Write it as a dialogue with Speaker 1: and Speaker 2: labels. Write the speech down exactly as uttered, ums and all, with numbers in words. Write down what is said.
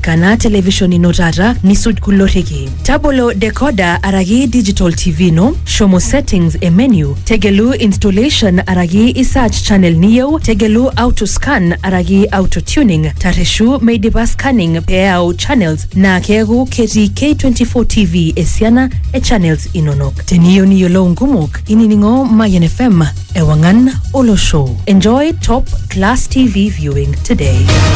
Speaker 1: patikana television inotata nisud kuloteki. Tabolo decoder aragi digital T V no, shomo settings e menu, tegelu installation aragi isearch channel niyo, tegelu auto scan aragi auto tuning, tareshu meidipa scanning peao channels na kegu keti K twenty-four T V esiana e channels inonok. Teniyo niyo lo ngumok, ininingo Mayan F M, ewangan olo show. Enjoy top class T V viewing today.